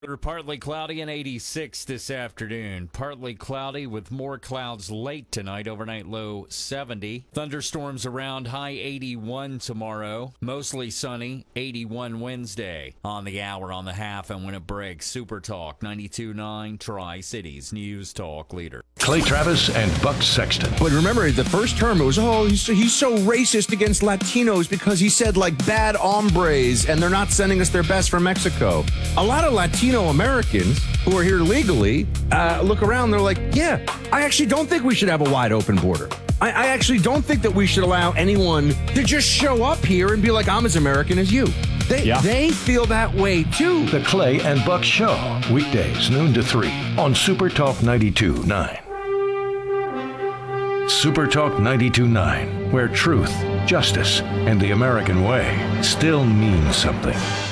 Partly cloudy and 86 this afternoon. Partly cloudy with more clouds late tonight. Overnight low 70. Thunderstorms around, high 81 tomorrow. Mostly sunny, 81 Wednesday. On the hour, on the half, and when it breaks, Super Talk 92.9 Tri-Cities News Talk leader. Clay Travis and Buck Sexton. But remember, the first term, it was, he's so racist against Latinos because he said, bad hombres, and they're not sending us their best from Mexico. A lot of Latino Americans who are here legally look around, they're like, yeah, I actually don't think we should have a wide open border. I actually don't think that we should allow anyone to just show up here and be like, I'm as American as you. They feel that way, too. The Clay and Buck Show, weekdays, noon to 3 on Super Talk 92.9. Super Talk 92.9, where truth, justice, and the American way still mean something.